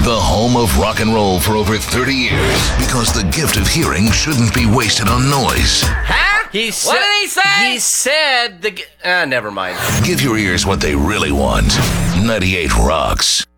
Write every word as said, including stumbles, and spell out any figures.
the home of rock and roll for over thirty years. Because the gift of hearing shouldn't be wasted on noise. Huh? He sa- What did he say? He said the... G- ah, never mind. Give your ears what they really want. ninety-eight Rocks.